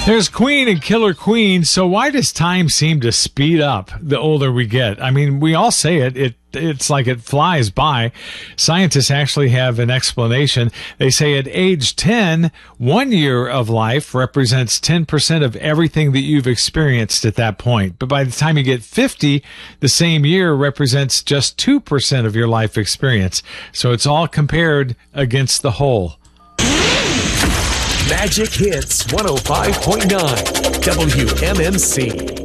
There's Queen and Killer Queen. So why does time seem to speed up the older we get? I mean, we all say it's like it flies by. Scientists actually have an explanation. They say at age 10, 1 year of life represents 10% of everything that you've experienced at that point. But by the time you get 50, the same year represents just 2% of your life experience. So it's all compared against the whole. Magic Hits 105.9 WMMC.